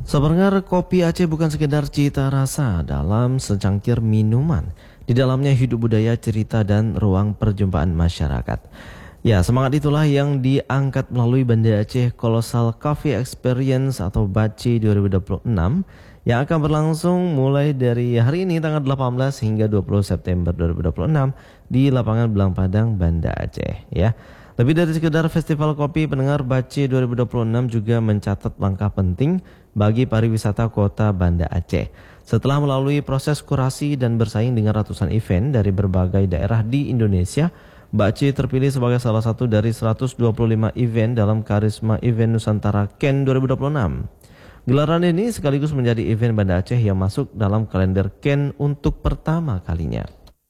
Sebenarnya kopi Aceh bukan sekedar cita rasa dalam secangkir minuman. Di dalamnya hidup budaya, cerita, dan ruang perjumpaan masyarakat. Ya, semangat itulah yang diangkat melalui Banda Aceh Colossal Coffee Experience atau BACE 2026 yang akan berlangsung mulai dari hari ini tanggal 18 hingga 20 September 2026 di lapangan Belang Padang, Banda Aceh. Ya. Lebih dari sekedar festival kopi, pendengar BACE 2026 juga mencatat langkah penting bagi pariwisata kota Banda Aceh. Setelah melalui proses kurasi dan bersaing dengan ratusan event dari berbagai daerah di Indonesia, BACE terpilih sebagai salah satu dari 125 event dalam Karisma Event Nusantara Ken 2026. Gelaran ini sekaligus menjadi event Banda Aceh yang masuk dalam kalender Ken untuk pertama kalinya.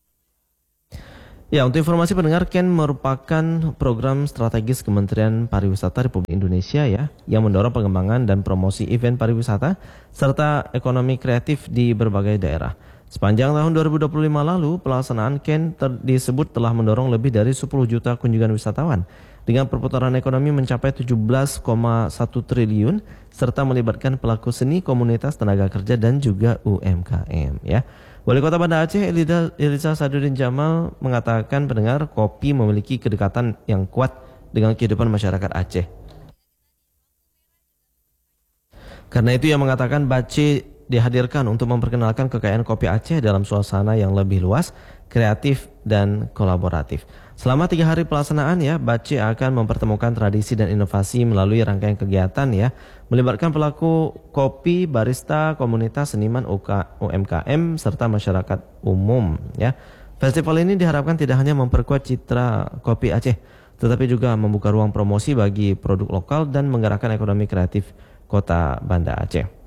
Ya, untuk informasi pendengar, Ken merupakan program strategis Kementerian Pariwisata Republik Indonesia ya, yang mendorong pengembangan dan promosi event pariwisata serta ekonomi kreatif di berbagai daerah. Sepanjang tahun 2025 lalu, pelaksanaan Ken disebut telah mendorong lebih dari 10 juta kunjungan wisatawan dengan perputaran ekonomi mencapai 17,1 triliun serta melibatkan pelaku seni, komunitas, tenaga kerja, dan juga UMKM ya. Wali Kota Banda Aceh Eliza Sadudin Jamal mengatakan pendengar kopi memiliki kedekatan yang kuat dengan kehidupan masyarakat Aceh. Karena itu ia mengatakan BACE dihadirkan untuk memperkenalkan kekayaan kopi Aceh dalam suasana yang lebih luas, kreatif, dan kolaboratif. Selama 3 hari pelaksanaan ya, BACE akan mempertemukan tradisi dan inovasi melalui rangkaian kegiatan ya, melibatkan pelaku kopi, barista, komunitas, seniman, UMKM, serta masyarakat umum ya. Festival ini diharapkan tidak hanya memperkuat citra kopi Aceh, tetapi juga membuka ruang promosi bagi produk lokal dan menggerakkan ekonomi kreatif kota Banda Aceh.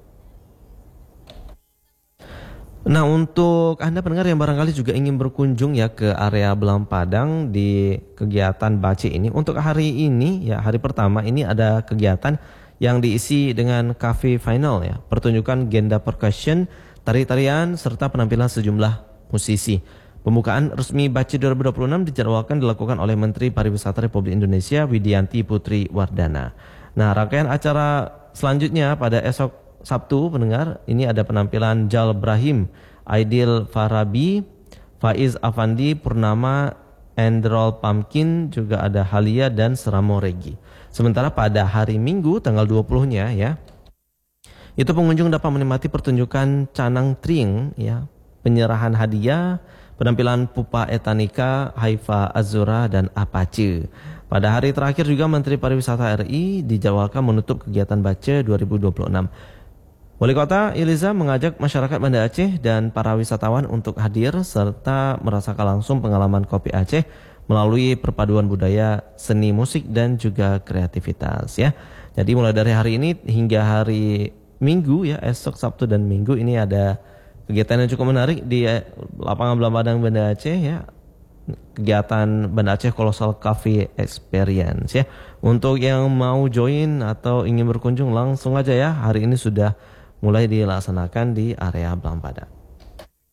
Nah, untuk Anda pendengar yang barangkali juga ingin berkunjung ya ke area Belang Padang di kegiatan BACE ini, untuk hari ini ya, hari pertama ini ada kegiatan yang diisi dengan cafe final ya, pertunjukan genda percussion, tari-tarian, serta penampilan sejumlah musisi. Pembukaan resmi BACE 2026 dijadwalkan dilakukan oleh Menteri Pariwisata Republik Indonesia Widianti Putri Wardana. Nah, rangkaian acara selanjutnya pada esok Sabtu pendengar, ini ada penampilan Jal Brahim, Aidil Farabi, Faiz Afandi, Purnama, Endrol Pumpkin, juga ada Halia dan Seramo Regi. Sementara pada hari Minggu tanggal 20-nya ya, itu pengunjung dapat menikmati pertunjukan Canang Tring ya, penyerahan hadiah, penampilan Pupa Etanika, Haifa Azura, dan Apache. Pada hari terakhir juga Menteri Pariwisata RI dijadwalkan menutup kegiatan BACE 2026. Wali Kota Eliza mengajak masyarakat Banda Aceh dan para wisatawan untuk hadir serta merasakan langsung pengalaman kopi Aceh melalui perpaduan budaya, seni, musik, dan juga kreativitas ya. Jadi mulai dari hari ini hingga hari Minggu ya, esok Sabtu dan Minggu ini ada kegiatan yang cukup menarik di lapangan Belang Padang Banda Aceh ya. Kegiatan Banda Aceh Colossal Coffee Experience ya. Untuk yang mau join atau ingin berkunjung langsung aja ya, hari ini sudah mulai dilaksanakan di area Belang Padang.